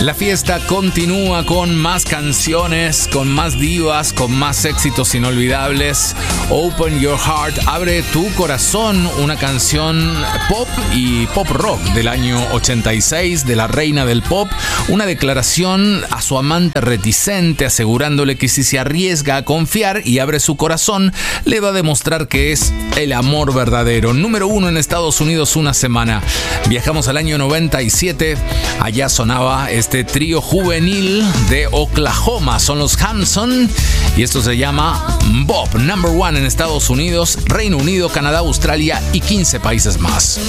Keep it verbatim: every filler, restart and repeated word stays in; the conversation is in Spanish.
La fiesta continúa con más canciones, con más divas, con más éxitos inolvidables. Open Your Heart, abre tu corazón, una canción pop y pop rock del año ochenta y seis de la reina del pop. Una declaración a su amante reticente, asegurándole que si se arriesga a confiar y abre su corazón, le va a demostrar que es el amor verdadero. Número uno en Estados Unidos una semana. Viajamos al año noventa y siete. Allá sonaba este Este trío juvenil de Oklahoma, son los Hanson, y esto se llama Bop. Number one en Estados Unidos, Reino Unido, Canadá, Australia y quince países más.